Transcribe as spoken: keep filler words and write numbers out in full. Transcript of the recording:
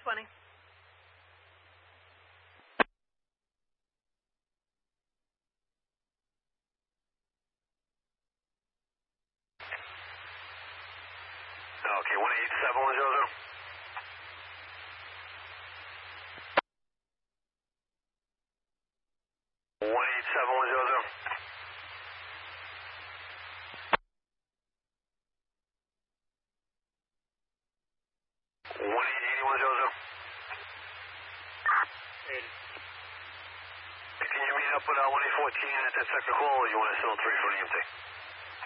twenty. Okay, one eight seven one zero zero. one eight seven one zero zero. one eight eight one zero zero. Can you meet up with uh, one eight fourteen at that sector call, or you want to settle three for the M T?